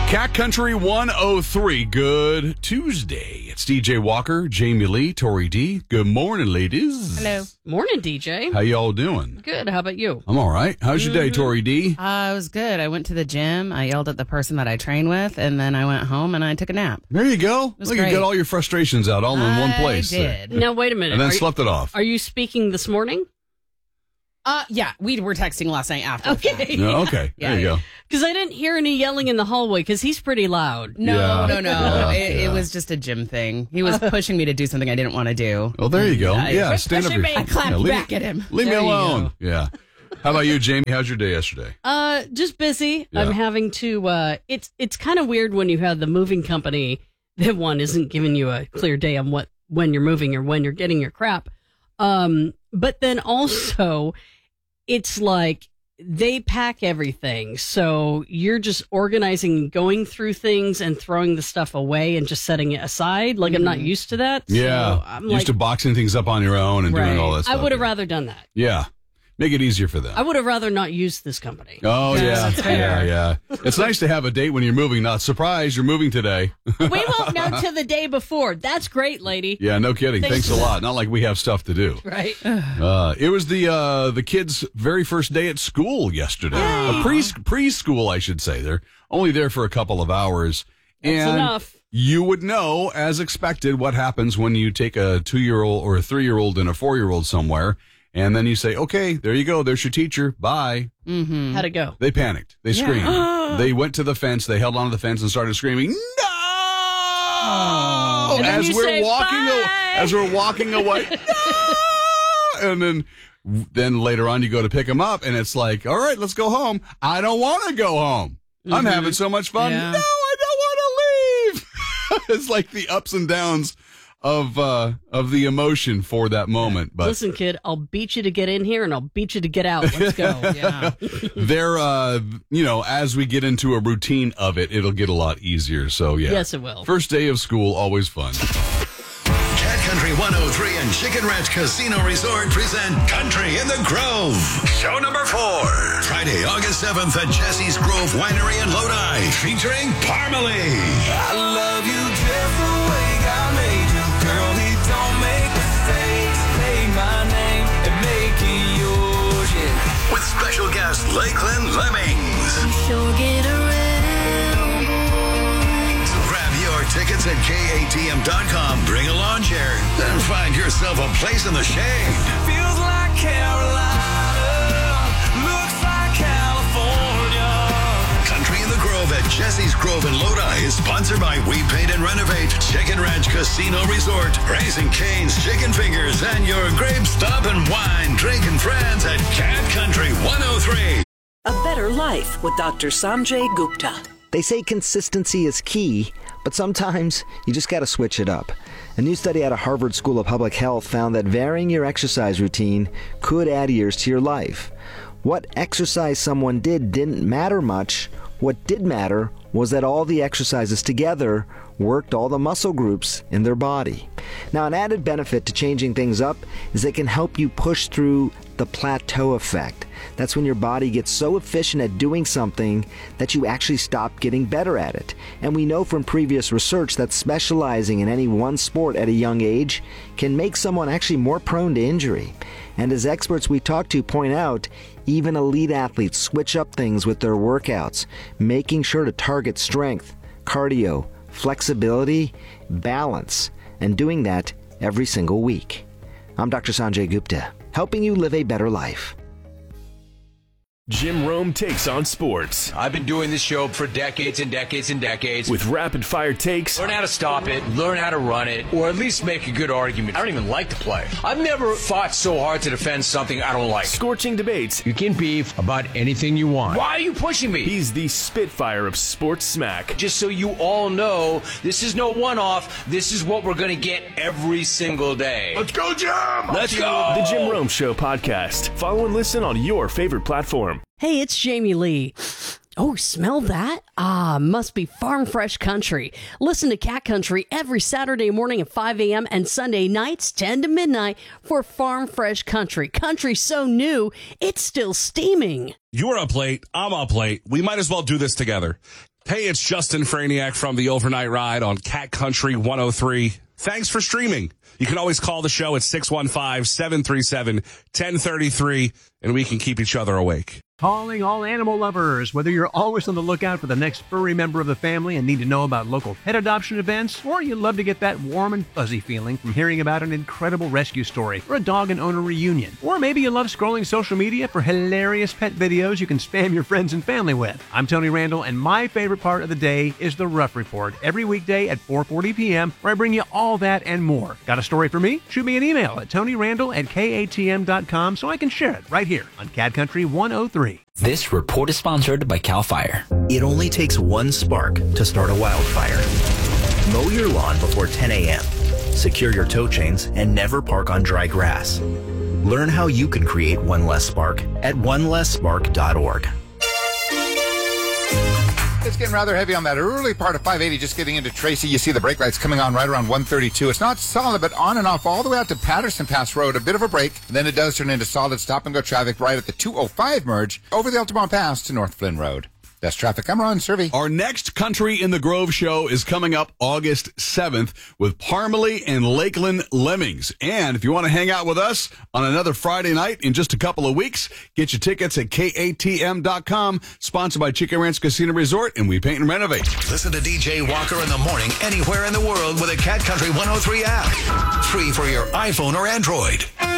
Cat Country 103. Good Tuesday. It's DJ Walker, Jamie Lee, Tori D. Good morning, ladies. Hello. Morning, DJ. How y'all doing? Good. How about you? I'm all right. How's your day, Tori D? It was good. I went to the gym. I yelled at the person that I train with, and then I went home and I took a nap. There you go. was Look, you great. got all your frustrations out all in one place. I did. Now, wait a minute. And then Are you- slept it off. Are you speaking this morning? Yeah, we were texting last night after. Okay. No, okay. Yeah. There you go. Because I didn't hear any yelling in the hallway because he's pretty loud. No. Yeah. It was just a gym thing. He was pushing me to do something I didn't want to do. Well, there you go. Yeah, Quit stand up. pushing me. I clapped back at him. Leave me There you alone. go. Yeah. How about you, Jamie? How's your day yesterday? Just busy. Yeah. I'm having to. It's kind of weird when you have the moving company that one isn't giving you a clear day on when you're moving or when you're getting your crap. But then also, it's like they pack everything, so you're just organizing, going through things, and throwing the stuff away and just setting it aside. Like I'm not used to that. Yeah. so I'm Used to boxing things up on your own and doing all that I stuff. would have rather done that. Yeah. Make it easier for them. I would have rather not used this company. Oh, yeah. that's fair. Yeah. It's nice to have a date when you're moving. Not surprise, you're moving today. We won't know till the day before. That's great, lady. Yeah, no kidding. Thanks a lot. Not like we have stuff to do. Right? It was the kids' very first day at school yesterday. Preschool, I should say. They're only there for a couple of hours. That's and enough. You would know, as expected, what happens when you take a 2-year-old or a 3-year-old and a 4-year-old somewhere, and then you say, okay, there you go. There's your teacher. Bye. How'd it go? They panicked. They screamed. They went to the fence. They held onto the fence and started screaming, no! And then As you we're say, walking "Bye!" as we're walking away. No! And then later on you go to pick them up and it's like, all right, let's go home. I don't want to go home. I'm having so much fun. Yeah. No, I don't want to leave. It's like the ups and downs of the emotion for that moment. But Listen, kid, I'll beat you to get in here and I'll beat you to get out. Let's go. Yeah. they're, as we get into a routine of it, it'll get a lot easier. So, yeah. Yes, it will. First day of school, always fun. Cat Country 103 and Chicken Ranch Casino Resort present Country in the Grove. Show number 4. Friday, August 7th at Jesse's Grove Winery in Lodi, featuring Parmalee. I love you just the way God made you, girl. He don't make mistakes. Take my name and make it yours, yeah. With special guest Lakeland Lemmings. Sure get around, boy. So grab your tickets at KATM.com, bring a lawn chair, then find yourself a place in the shade. Feels like Carolina, looks like California. Country in the Grove at Jesse's Grove in Lodi is sponsored by We Paint and Renovate, Chicken Ranch Casino Resort, Raising Cane's Chicken Fingers, and your Grape Stop and Wine drinking friends at Cat Country 103. A Better Life with Dr. Sanjay Gupta. They say consistency is key, but sometimes you just got to switch it up. A new study out of Harvard School of Public Health found that varying your exercise routine could add years to your life. What exercise someone did didn't matter much. What did matter was that all the exercises together worked all the muscle groups in their body. Now, an added benefit to changing things up is it can help you push through the plateau effect. That's when your body gets so efficient at doing something that you actually stop getting better at it. And we know from previous research that specializing in any one sport at a young age can make someone actually more prone to injury. And as experts we talk to point out, even elite athletes switch up things with their workouts, making sure to target strength, cardio, flexibility, balance, and doing that every single week. I'm Dr. Sanjay Gupta, helping you live a better life. Jim Rome takes on sports I've been doing this show for decades and decades and decades. with rapid-fire takes, Learn how to stop it, learn how to run it, or at least make a good argument. I don't even like to play. I've never fought so hard to defend something I don't like. scorching debates. You can beef about anything you want. Why are you pushing me? He's the Spitfire of sports smack. Just so you all know, this is no one-off. This is what we're going to get every single day. Let's go, Jim! Let's go! The Jim Rome Show podcast. Follow and listen on your favorite platform. Hey, it's Jamie Lee. Oh, smell that? Ah, must be Farm Fresh Country. Listen to Cat Country every Saturday morning at 5 a.m. and Sunday nights 10 to midnight for Farm Fresh Country. Country so new, it's still steaming. You're up late. I'm up late. We might as well do this together. Hey, it's Justin Franiak from the Overnight Ride on Cat Country 103. Thanks for streaming. You can always call the show at 615-737-1033, and we can keep each other awake. Calling all animal lovers. Whether you're always on the lookout for the next furry member of the family and need to know about local pet adoption events, or you love to get that warm and fuzzy feeling from hearing about an incredible rescue story or a dog and owner reunion, or maybe you love scrolling social media for hilarious pet videos you can spam your friends and family with. I'm Tony Randall, and my favorite part of the day is the Rough Report every weekday at 4:40 p.m., where I bring you all that and more. Got a story for me? Shoot me an email at tonyrandall@katm.com so I can share it right here on Cat Country 103. This report is sponsored by CAL FIRE. It only takes one spark to start a wildfire. Mow your lawn before 10 a.m. Secure your tow chains and never park on dry grass. Learn how you can create one less spark at onelessspark.org. It's getting rather heavy on that early part of 580, just getting into Tracy. You see the brake lights coming on right around 132. It's not solid, but on and off all the way out to Patterson Pass Road. A bit of a break. Then it does turn into solid stop-and-go traffic right at the 205 merge over the Altamont Pass to North Flynn Road. That's traffic. I'm Ron Servey. Our next Country in the Grove show is coming up August 7th with Parmalee and Lakeland Lemmings. And if you want to hang out with us on another Friday night in just a couple of weeks, get your tickets at KATM.com, sponsored by Chicken Ranch Casino Resort, and we paint and renovate. Listen to DJ Walker in the morning anywhere in the world with a Cat Country 103 app. Free for your iPhone or Android.